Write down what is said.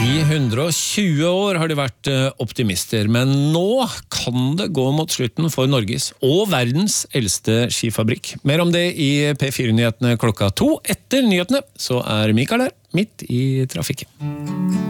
I 120 år har de vært optimister, men nå kan det gå mot slutten for Norges og verdens eldste skifabrikk. Mer om det i P4-nyhetene 2:00. Etter nyhetene så er Mikael her, midt i trafikken.